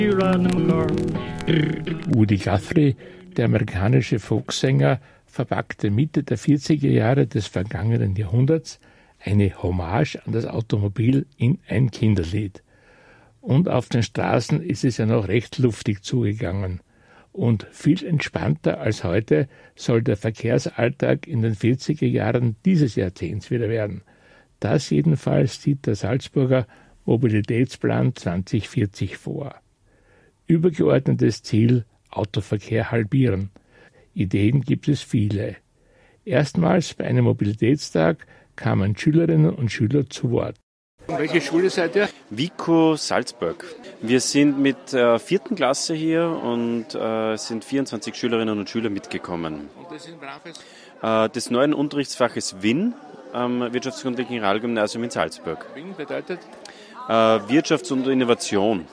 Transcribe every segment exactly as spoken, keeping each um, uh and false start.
Woody Guthrie, der amerikanische Folksänger, verpackte Mitte der vierziger Jahre des vergangenen Jahrhunderts eine Hommage an das Automobil in ein Kinderlied. Und auf den Straßen ist es ja noch recht luftig zugegangen. Und viel entspannter als heute soll der Verkehrsalltag in den vierziger Jahren dieses Jahrzehnts wieder werden. Das jedenfalls sieht der Salzburger Mobilitätsplan zwanzig vierzig vor. Übergeordnetes Ziel: Autoverkehr halbieren. Ideen gibt es viele. Erstmals bei einem Mobilitätstag kamen Schülerinnen und Schüler zu Wort. Und welche Schule seid ihr? Vico Salzburg. Wir sind mit der vierten Klasse hier und äh, es sind vierundzwanzig Schülerinnen und Schüler mitgekommen. Und das ist welches? Äh, des neuen Unterrichtsfaches W I N am Wirtschaftskundigen Realgymnasium in Salzburg. W I N bedeutet? Äh, Wirtschafts- und Innovation.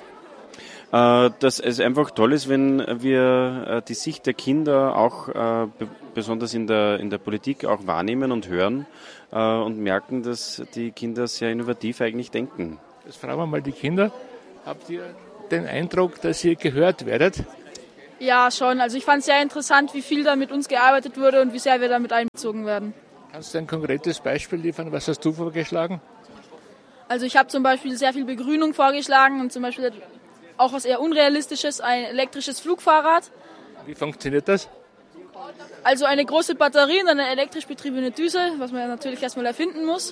Äh, dass es einfach toll ist, wenn wir äh, die Sicht der Kinder auch äh, be- besonders in der, in der Politik auch wahrnehmen und hören äh, und merken, dass die Kinder sehr innovativ eigentlich denken. Jetzt fragen wir mal die Kinder. Habt ihr den Eindruck, dass ihr gehört werdet? Ja, schon. Also ich fand es sehr interessant, wie viel da mit uns gearbeitet wurde und wie sehr wir damit einbezogen werden. Kannst du ein konkretes Beispiel liefern? Was hast du vorgeschlagen? Also ich habe zum Beispiel sehr viel Begrünung vorgeschlagen und zum Beispiel auch was eher Unrealistisches, ein elektrisches Flugfahrrad. Wie funktioniert das? Also eine große Batterie und eine elektrisch betriebene Düse, was man ja natürlich erstmal erfinden muss.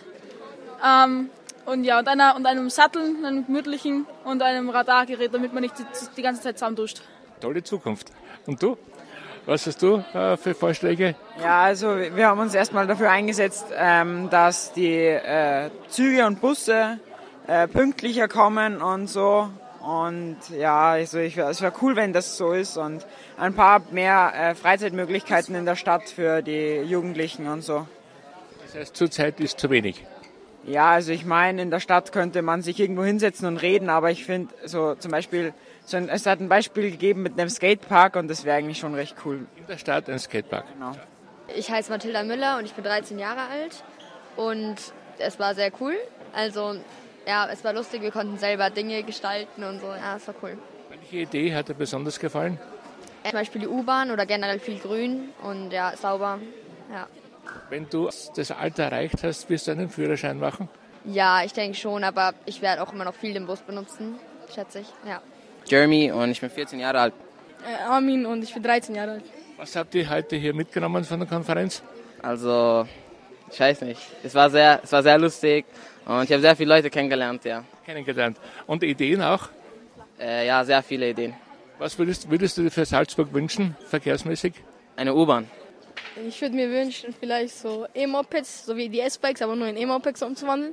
Ähm, und ja, und, einer, und einem Sattel, einem gemütlichen und einem Radargerät, damit man nicht die, die ganze Zeit zusammenduscht. Tolle Zukunft. Und du? Was hast du äh, für Vorschläge? Ja, also wir haben uns erstmal dafür eingesetzt, ähm, dass die äh, Züge und Busse äh, pünktlicher kommen und so. Und ja, also ich, es wäre cool, wenn das so ist und ein paar mehr äh, Freizeitmöglichkeiten in der Stadt für die Jugendlichen und so. Das heißt, zurzeit ist zu wenig. Ja, also ich meine, in der Stadt könnte man sich irgendwo hinsetzen und reden, aber ich finde so zum Beispiel, so ein, es hat ein Beispiel gegeben mit einem Skatepark und das wäre eigentlich schon recht cool. In der Stadt ein Skatepark. Genau. Ich heiße Mathilda Müller und ich bin dreizehn Jahre alt und es war sehr cool. Also ja, es war lustig, wir konnten selber Dinge gestalten und so. Ja, es war cool. Welche Idee hat dir besonders gefallen? Zum Beispiel die U-Bahn oder generell viel Grün und ja, sauber. Ja. Wenn du das Alter erreicht hast, wirst du einen Führerschein machen? Ja, ich denke schon, aber ich werde auch immer noch viel den Bus benutzen, schätze ich. Ja. Jeremy und ich bin vierzehn Jahre alt. Äh, Armin und ich bin dreizehn Jahre alt. Was habt ihr heute hier mitgenommen von der Konferenz? Also, ich weiß nicht. Es war sehr, es war sehr lustig und ich habe sehr viele Leute kennengelernt, ja. Kennengelernt. Und Ideen auch? Äh, ja, sehr viele Ideen. Was würdest, würdest du dir für Salzburg wünschen, verkehrsmäßig? Eine U-Bahn. Ich würde mir wünschen, vielleicht so E-Mopeds, so wie die S-Bikes, aber nur in E-Mopeds umzuwandeln.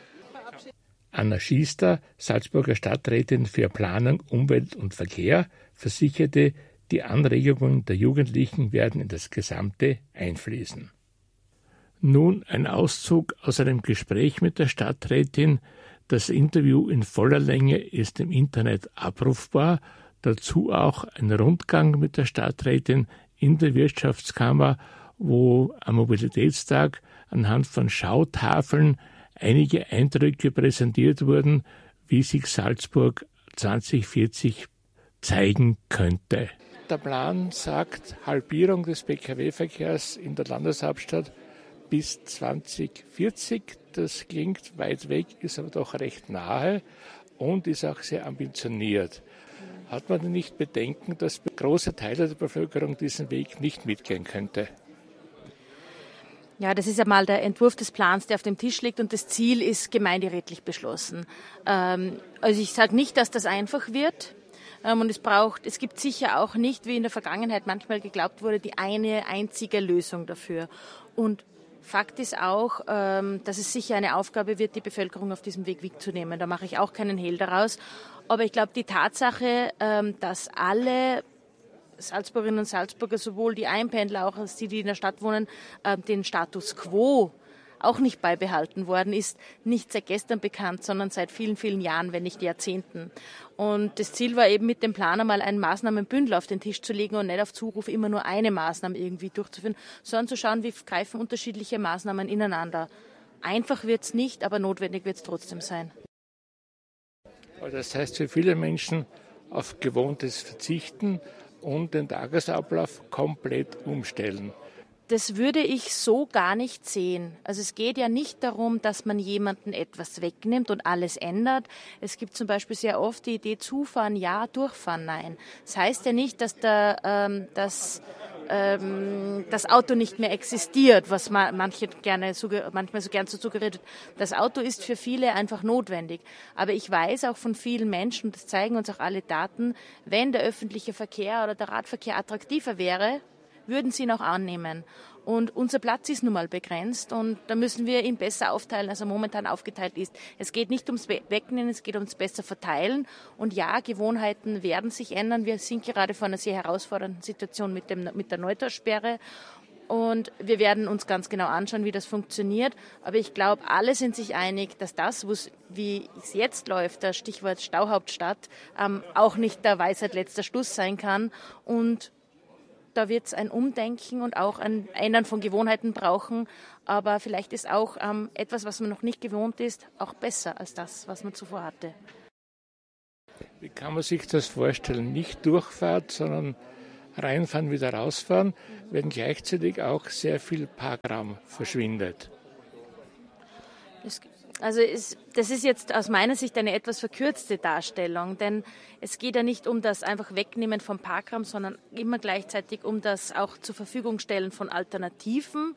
Anna Schiester, Salzburger Stadträtin für Planung, Umwelt und Verkehr, versicherte, die Anregungen der Jugendlichen werden in das Gesamte einfließen. Nun ein Auszug aus einem Gespräch mit der Stadträtin. Das Interview in voller Länge ist im Internet abrufbar. Dazu auch ein Rundgang mit der Stadträtin in der Wirtschaftskammer, wo am Mobilitätstag anhand von Schautafeln einige Eindrücke präsentiert wurden, wie sich Salzburg zwanzig vierzig zeigen könnte. Der Plan sagt Halbierung des P K W-Verkehrs in der Landeshauptstadt bis zwanzig vierzig. Das klingt weit weg, ist aber doch recht nahe und ist auch sehr ambitioniert. Hat man denn nicht Bedenken, dass große Teile der Bevölkerung diesen Weg nicht mitgehen könnte? Ja, das ist einmal der Entwurf des Plans, der auf dem Tisch liegt, und das Ziel ist gemeinderätlich beschlossen. Ähm, also ich sage nicht, dass das einfach wird. Ähm, und es braucht, es gibt sicher auch nicht, wie in der Vergangenheit manchmal geglaubt wurde, die eine einzige Lösung dafür. Und Fakt ist auch, ähm, dass es sicher eine Aufgabe wird, die Bevölkerung auf diesem Weg wegzunehmen. Da mache ich auch keinen Hehl daraus. Aber ich glaube, die Tatsache, ähm, dass alle Salzburgerinnen und Salzburger, sowohl die Einpendler auch als die, die in der Stadt wohnen, äh, den Status quo auch nicht beibehalten worden ist, nicht seit gestern bekannt, sondern seit vielen, vielen Jahren, wenn nicht Jahrzehnten. Und das Ziel war eben mit dem Plan einmal ein Maßnahmenbündel auf den Tisch zu legen und nicht auf Zuruf immer nur eine Maßnahme irgendwie durchzuführen, sondern zu schauen, wie greifen unterschiedliche Maßnahmen ineinander. Einfach wird es nicht, aber notwendig wird es trotzdem sein. Das heißt für viele Menschen auf Gewohntes verzichten und den Tagesablauf komplett umstellen? Das würde ich so gar nicht sehen. Also es geht ja nicht darum, dass man jemanden etwas wegnimmt und alles ändert. Es gibt zum Beispiel sehr oft die Idee, zufahren ja, durchfahren nein. Das heißt ja nicht, dass der, ähm, dass, ähm, das Auto nicht mehr existiert, was man, manche gerne, manchmal so gern so suggeriert wird. Das Auto ist für viele einfach notwendig. Aber ich weiß auch von vielen Menschen, das zeigen uns auch alle Daten, wenn der öffentliche Verkehr oder der Radverkehr attraktiver wäre, würden sie ihn auch annehmen. Und unser Platz ist nun mal begrenzt und da müssen wir ihn besser aufteilen, als er momentan aufgeteilt ist. Es geht nicht ums Wegnehmen, es geht ums besser verteilen. Und ja, Gewohnheiten werden sich ändern. Wir sind gerade vor einer sehr herausfordernden Situation mit, dem, mit der Neutaussperre. Und wir werden uns ganz genau anschauen, wie das funktioniert. Aber ich glaube, alle sind sich einig, dass das, wie es jetzt läuft, das Stichwort Stauhauptstadt, ähm, auch nicht der Weisheit letzter Schluss sein kann. Und da wird es ein Umdenken und auch ein Ändern von Gewohnheiten brauchen. Aber vielleicht ist auch ähm, etwas, was man noch nicht gewohnt ist, auch besser als das, was man zuvor hatte. Wie kann man sich das vorstellen? Nicht Durchfahrt, sondern reinfahren, wieder rausfahren, wenn gleichzeitig auch sehr viel Parkraum verschwindet. Es Also ist, das ist jetzt aus meiner Sicht eine etwas verkürzte Darstellung, denn es geht ja nicht um das einfach Wegnehmen vom Parkraum, sondern immer gleichzeitig um das auch zur Verfügung stellen von Alternativen.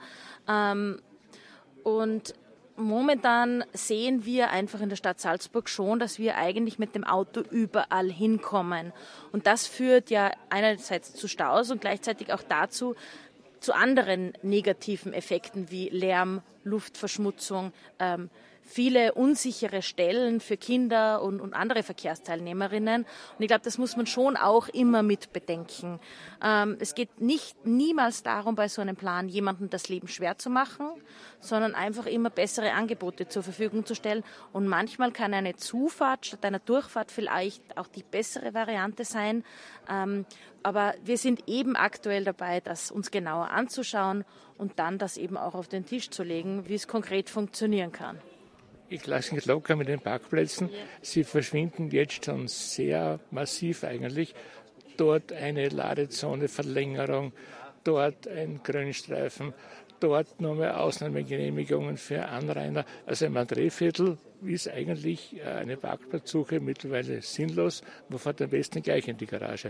Und momentan sehen wir einfach in der Stadt Salzburg schon, dass wir eigentlich mit dem Auto überall hinkommen. Und das führt ja einerseits zu Staus und gleichzeitig auch dazu, zu anderen negativen Effekten wie Lärm, Luftverschmutzung, ähm, viele unsichere Stellen für Kinder und, und andere Verkehrsteilnehmerinnen. Und ich glaube, das muss man schon auch immer mit bedenken. Ähm, es geht nicht niemals darum, bei so einem Plan jemandem das Leben schwer zu machen, sondern einfach immer bessere Angebote zur Verfügung zu stellen. Und manchmal kann eine Zufahrt statt einer Durchfahrt vielleicht auch die bessere Variante sein. Ähm, aber wir sind eben aktuell dabei, das uns genauer anzuschauen und dann das eben auch auf den Tisch zu legen, wie es konkret funktionieren kann. Ich lasse mich locker mit den Parkplätzen. Sie verschwinden jetzt schon sehr massiv eigentlich. Dort eine Ladezone, Verlängerung, dort ein Grünstreifen, dort nochmal Ausnahmegenehmigungen für Anrainer. Also im Drehviertel ist eigentlich eine Parkplatzsuche mittlerweile sinnlos. Man fährt am besten gleich in die Garage.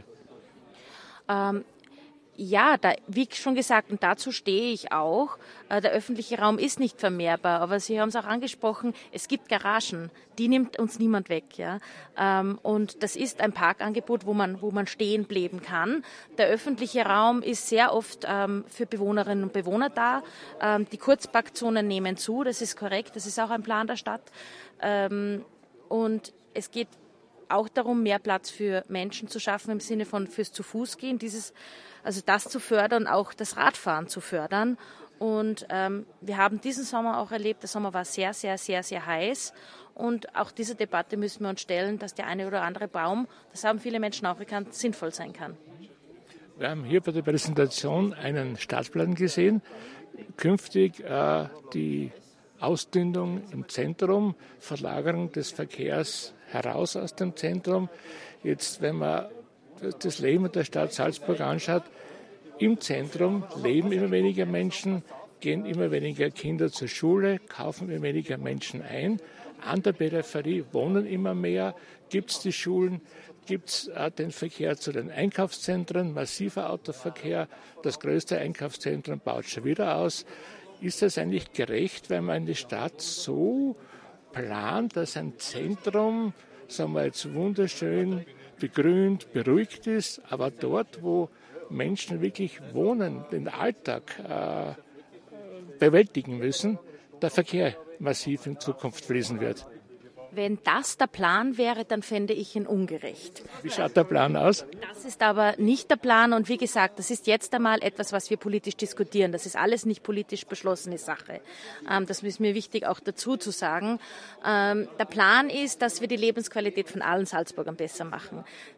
Ähm, Ja, da, wie schon gesagt, und dazu stehe ich auch, äh, der öffentliche Raum ist nicht vermehrbar, aber Sie haben es auch angesprochen, es gibt Garagen, die nimmt uns niemand weg. Ja? Ähm, und das ist ein Parkangebot, wo man, wo man stehen bleiben kann. Der öffentliche Raum ist sehr oft ähm, für Bewohnerinnen und Bewohner da. Ähm, die Kurzparkzonen nehmen zu, das ist korrekt, das ist auch ein Plan der Stadt. Ähm, und es geht auch darum, mehr Platz für Menschen zu schaffen im Sinne von fürs Zu-Fuß-Gehen, dieses, also das zu fördern, auch das Radfahren zu fördern. Und ähm, wir haben diesen Sommer auch erlebt, der Sommer war sehr, sehr, sehr, sehr heiß. Und auch dieser Debatte müssen wir uns stellen, dass der eine oder andere Baum, das haben viele Menschen auch erkannt, sinnvoll sein kann. Wir haben hier bei der Präsentation einen Stadtplan gesehen. Künftig äh, die Ausdünnung im Zentrum, Verlagerung des Verkehrs heraus aus dem Zentrum. Jetzt, wenn man das Leben der Stadt Salzburg anschaut, im Zentrum leben immer weniger Menschen, gehen immer weniger Kinder zur Schule, kaufen immer weniger Menschen ein. An der Peripherie wohnen immer mehr, gibt es die Schulen, gibt es äh, den Verkehr zu den Einkaufszentren, massiver Autoverkehr, das größte Einkaufszentrum baut schon wieder aus. Ist das eigentlich gerecht, wenn man eine Stadt so plant, dass ein Zentrum, sagen wir jetzt, wunderschön begrünt, beruhigt ist, aber dort, wo Menschen wirklich wohnen, den Alltag äh, bewältigen müssen, der Verkehr massiv in Zukunft fließen wird? Wenn das der Plan wäre, dann fände ich ihn ungerecht. Wie schaut der Plan aus? Das ist aber nicht der Plan und wie gesagt, das ist jetzt einmal etwas, was wir politisch diskutieren. Das ist alles nicht politisch beschlossene Sache. Ähm, das ist mir wichtig auch dazu zu sagen. Ähm, der Plan ist, dass wir die Lebensqualität von allen Salzburgern besser machen.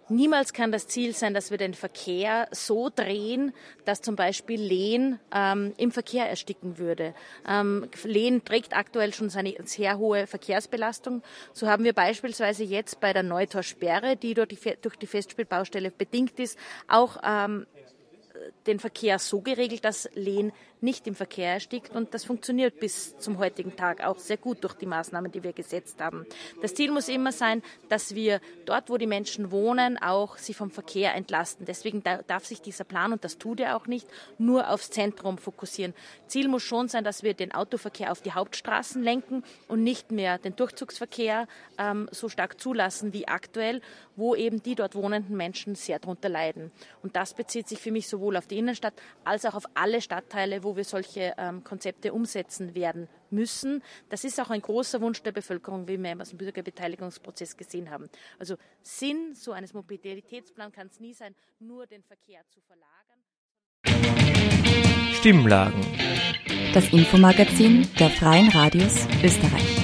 Niemals kann das Ziel sein, dass wir den Verkehr so drehen, dass zum Beispiel Lehn ähm, im Verkehr ersticken würde. Ähm, Lehn trägt aktuell schon seine sehr hohe Verkehrsbelastung. So haben wir beispielsweise jetzt bei der Neutorsperre, die durch die, durch die Festspielbaustelle bedingt ist, auch ähm, den Verkehr so geregelt, dass Lehn nicht im Verkehr erstickt, und das funktioniert bis zum heutigen Tag auch sehr gut durch die Maßnahmen, die wir gesetzt haben. Das Ziel muss immer sein, dass wir dort, wo die Menschen wohnen, auch sie vom Verkehr entlasten. Deswegen darf sich dieser Plan, und das tut er auch nicht, nur aufs Zentrum fokussieren. Ziel muss schon sein, dass wir den Autoverkehr auf die Hauptstraßen lenken und nicht mehr den Durchzugsverkehr ähm, so stark zulassen wie aktuell, wo eben die dort wohnenden Menschen sehr darunter leiden. Und das bezieht sich für mich sowohl auf die Innenstadt als auch auf alle Stadtteile, wo wir solche ähm, Konzepte umsetzen werden müssen. Das ist auch ein großer Wunsch der Bevölkerung, wie wir aus dem Bürgerbeteiligungsprozess gesehen haben. Also Sinn so eines Mobilitätsplans kann es nie sein, nur den Verkehr zu verlagern. Stimmlagen. Das Infomagazin der Freien Radios Österreich.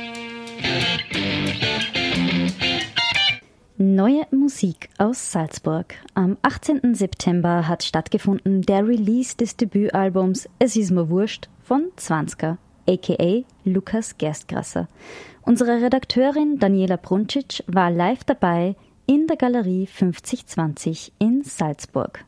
Neue Musik aus Salzburg. Am achtzehnten September hat stattgefunden der Release des Debütalbums Es ist mir wurscht von Zwanziger, aka Lukas Gerstgrasser. Unsere Redakteurin Daniela Bruncic war live dabei in der Galerie fünfzig zwanzig in Salzburg.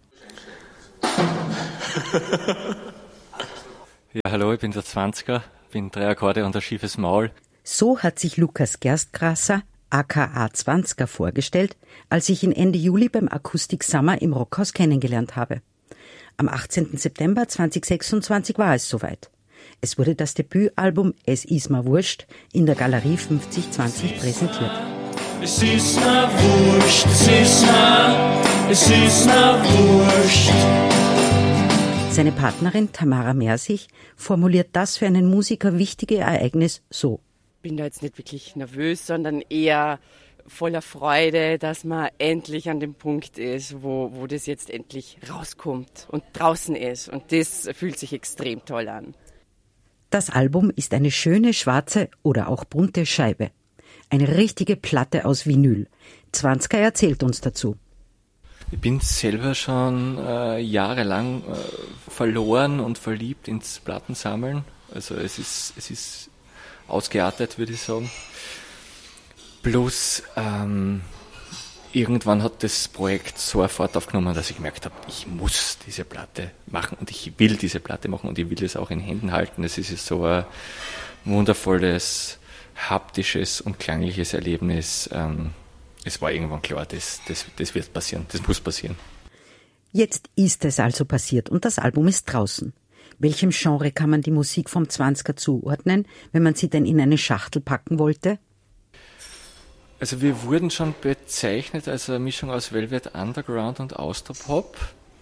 Ja, hallo, ich bin der Zwanziger, bin drei Akkorde und ein schiefes Maul. So hat sich Lukas Gerstgrasser aka Zwanziger vorgestellt, als ich ihn Ende Juli beim Akustik Summer im Rockhaus kennengelernt habe. Am achtzehnten September zweitausendsechsundzwanzig war es soweit. Es wurde das Debütalbum Es ist mir wurscht in der Galerie fünfzig zwanzig präsentiert. Es ist mir wurscht, es ist mir, es ist mir wurscht. Seine Partnerin Tamara Mersich formuliert das für einen Musiker wichtige Ereignis so. Ich bin da jetzt nicht wirklich nervös, sondern eher voller Freude, dass man endlich an dem Punkt ist, wo, wo das jetzt endlich rauskommt und draußen ist. Und das fühlt sich extrem toll an. Das Album ist eine schöne schwarze oder auch bunte Scheibe. Eine richtige Platte aus Vinyl. Zwanziger erzählt uns dazu. Ich bin selber schon äh, jahrelang äh, verloren und verliebt ins Plattensammeln. Also es ist, es ist ausgeartet, würde ich sagen. Plus ähm, irgendwann hat das Projekt so eine Fahrt aufgenommen, dass ich gemerkt habe, ich muss diese Platte machen und ich will diese Platte machen und ich will es auch in Händen halten. Es ist so ein wundervolles, haptisches und klangliches Erlebnis. Ähm, es war irgendwann klar, das, das, das wird passieren, das muss passieren. Jetzt ist es also passiert und das Album ist draußen. Welchem Genre kann man die Musik vom Zwanziger zuordnen, wenn man sie denn in eine Schachtel packen wollte? Also wir wurden schon bezeichnet als eine Mischung aus Velvet Underground und Austropop.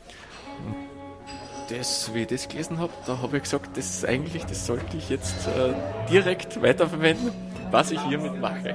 Das, wie ich das gelesen habe, da habe ich gesagt, das ist eigentlich, das sollte ich jetzt äh, direkt weiterverwenden, was ich hiermit mache.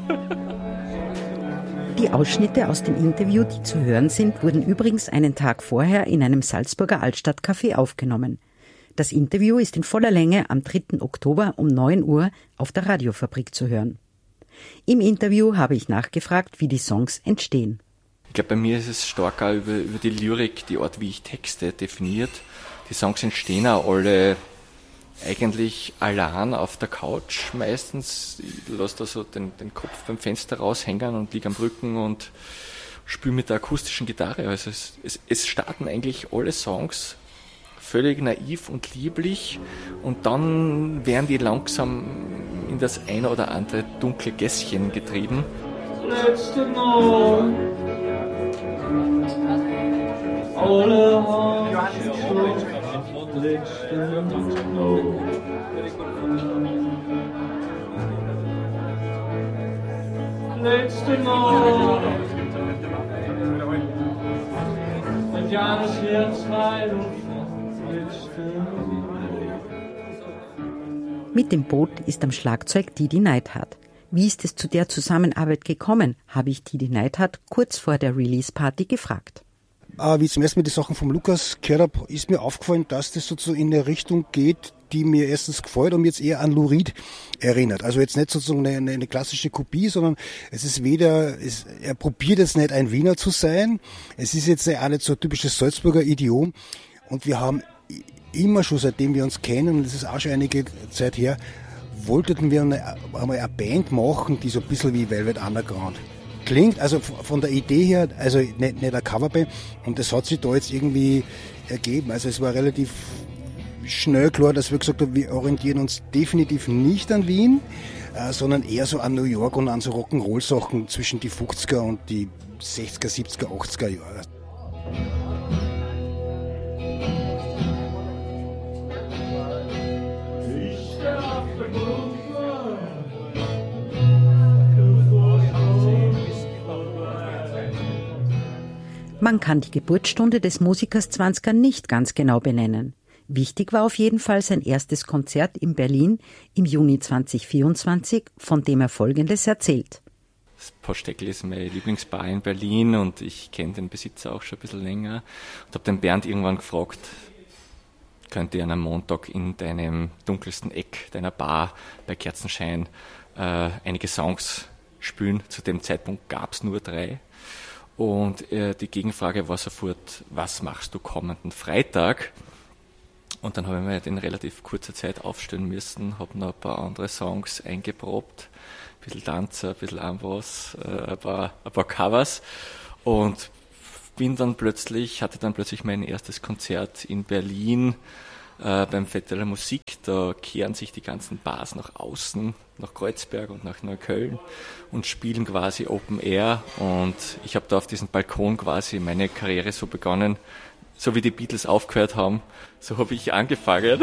Die Ausschnitte aus dem Interview, die zu hören sind, wurden übrigens einen Tag vorher in einem Salzburger Altstadtcafé aufgenommen. Das Interview ist in voller Länge am dritten Oktober um neun Uhr auf der Radiofabrik zu hören. Im Interview habe ich nachgefragt, wie die Songs entstehen. Ich glaube, bei mir ist es stark auch über, über die Lyrik, die Art, wie ich Texte definiert. Die Songs entstehen auch alle eigentlich allein auf der Couch meistens. Ich lasse da so den, den Kopf beim Fenster raushängen und liege am Rücken und spiele mit der akustischen Gitarre. Also es, es, es starten eigentlich alle Songs völlig naiv und lieblich und dann werden die langsam in das eine oder andere dunkle Gässchen getrieben. Letzte Nacht, alle haben letzte Nacht. Letzte Nacht, und ja, das Herz weit und Mit dem Boot ist am Schlagzeug Didi Neidhardt. Wie ist es zu der Zusammenarbeit gekommen, habe ich Didi Neidhardt kurz vor der Release-Party gefragt. Äh, wie ich zum ersten Mal die Sachen vom Lukas gehört habe, ist mir aufgefallen, dass das sozusagen in eine Richtung geht, die mir erstens gefällt und jetzt eher an Lou Reed erinnert. Also jetzt nicht sozusagen eine, eine klassische Kopie, sondern es ist weder, es, er probiert jetzt nicht ein Wiener zu sein, es ist jetzt auch nicht so ein typisches Salzburger Idiom und wir haben immer schon, seitdem wir uns kennen, und das ist auch schon einige Zeit her, wollten wir eine, einmal eine Band machen, die so ein bisschen wie Velvet Underground klingt, also von der Idee her, also nicht, nicht eine Coverband, und das hat sich da jetzt irgendwie ergeben. Also es war relativ schnell klar, dass wir gesagt haben, wir orientieren uns definitiv nicht an Wien, äh, sondern eher so an New York und an so Rock'n'Roll-Sachen zwischen die fünfziger und die sechziger, siebziger, achtziger Jahre. Man kann die Geburtsstunde des Musikers Zwanzger nicht ganz genau benennen. Wichtig war auf jeden Fall sein erstes Konzert in Berlin im Juni zweitausendvierundzwanzig, von dem er Folgendes erzählt. Das Posteckel ist meine Lieblingsbar in Berlin und ich kenne den Besitzer auch schon ein bisschen länger und habe den Bernd irgendwann gefragt, könnte ich an einem Montag in deinem dunkelsten Eck deiner Bar bei Kerzenschein äh, einige Songs spielen. Zu dem Zeitpunkt gab es nur drei. Und äh, die Gegenfrage war sofort, was machst du kommenden Freitag? Und dann habe ich mir in relativ kurzer Zeit aufstellen müssen, habe noch ein paar andere Songs eingeprobt, ein bisschen Tanzer, ein bisschen Amboss, äh, ein, paar, ein paar Covers und bin dann plötzlich, hatte dann plötzlich mein erstes Konzert in Berlin äh, beim Fête de la Musique. Da kehren sich die ganzen Bars nach außen, nach Kreuzberg und nach Neukölln und spielen quasi Open Air, und ich habe da auf diesem Balkon quasi meine Karriere so begonnen, so wie die Beatles aufgehört haben, so habe ich angefangen.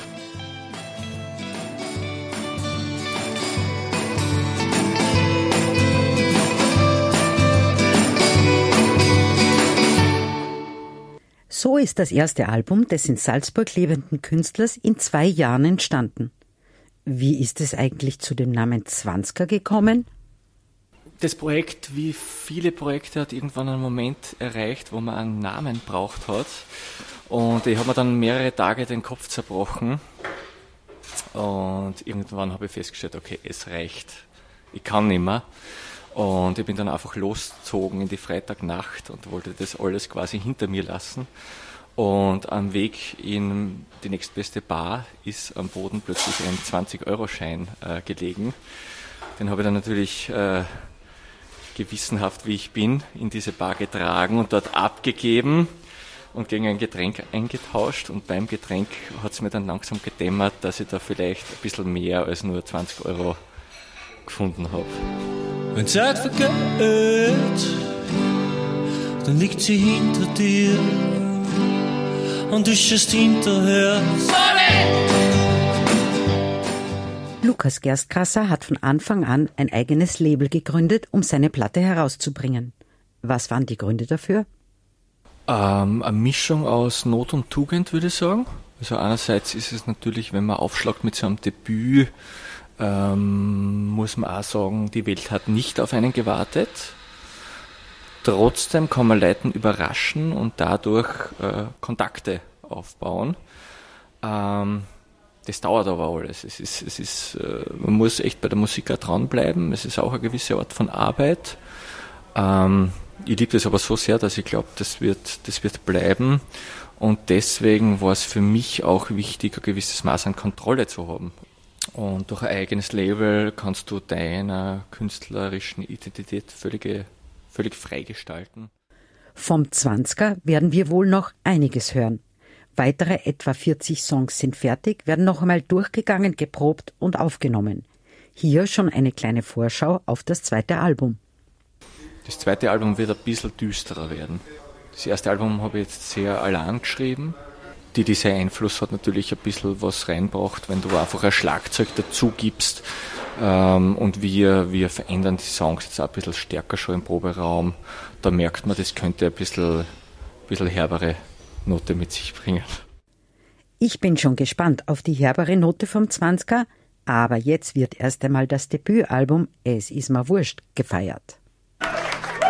So ist das erste Album des in Salzburg lebenden Künstlers in zwei Jahren entstanden. Wie ist es eigentlich zu dem Namen Zwanzger gekommen? Das Projekt, wie viele Projekte, hat irgendwann einen Moment erreicht, wo man einen Namen braucht hat. Und ich habe mir dann mehrere Tage den Kopf zerbrochen. Und irgendwann habe ich festgestellt, okay, es reicht. Ich kann nicht mehr. Und ich bin dann einfach losgezogen in die Freitagnacht und wollte das alles quasi hinter mir lassen. Und am Weg in die nächstbeste Bar ist am Boden plötzlich ein zwanzig-Euro-Schein äh, gelegen. Den habe ich dann natürlich äh, gewissenhaft, wie ich bin, in diese Bar getragen und dort abgegeben und gegen ein Getränk eingetauscht. Und beim Getränk hat es mir dann langsam gedämmert, dass ich da vielleicht ein bisschen mehr als nur zwanzig Euro gefunden habe. Wenn Zeit vergeht, dann liegt sie hinter dir und du schaust hinterher. Lukas Gerstgrasser hat von Anfang an ein eigenes Label gegründet, um seine Platte herauszubringen. Was waren die Gründe dafür? Ähm, eine Mischung aus Not und Tugend, würde ich sagen. Also einerseits ist es natürlich, wenn man aufschlagt mit so einem Debüt, ähm, muss man auch sagen, die Welt hat nicht auf einen gewartet. Trotzdem kann man Leuten überraschen und dadurch äh, Kontakte aufbauen. Ähm, das dauert aber alles. Es ist, es ist, äh, man muss echt bei der Musik auch dranbleiben. Es ist auch eine gewisse Art von Arbeit. Ähm, ich liebe das aber so sehr, dass ich glaube, das wird, das wird bleiben. Und deswegen war es für mich auch wichtig, ein gewisses Maß an Kontrolle zu haben. Und durch ein eigenes Label kannst du deiner künstlerischen Identität völlig, völlig frei gestalten. Vom Zwanzger werden wir wohl noch einiges hören. Weitere etwa vierzig Songs sind fertig, werden noch einmal durchgegangen, geprobt und aufgenommen. Hier schon eine kleine Vorschau auf das zweite Album. Das zweite Album wird ein bisschen düsterer werden. Das erste Album habe ich jetzt sehr allein geschrieben. Die dieser Einfluss hat natürlich ein bisschen was reinbracht, wenn du einfach ein Schlagzeug dazu gibst. Ähm, und wir, wir verändern die Songs jetzt auch ein bisschen stärker schon im Proberaum. Da merkt man, das könnte ein bisschen, ein bisschen herbere Note mit sich bringen. Ich bin schon gespannt auf die herbere Note vom Zwanzger, aber jetzt wird erst einmal das Debütalbum Es ist mir wurscht gefeiert.